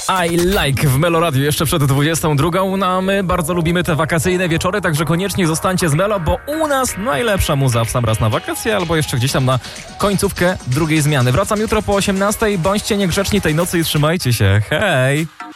I Like w Melo Radio jeszcze przed 22. No a my bardzo lubimy te wakacyjne wieczory, także koniecznie zostańcie z Melo, bo u nas najlepsza muza w sam raz na wakacje albo jeszcze gdzieś tam na końcówkę drugiej zmiany. Wracam jutro po 18. Bądźcie niegrzeczni tej nocy i trzymajcie się. Hej!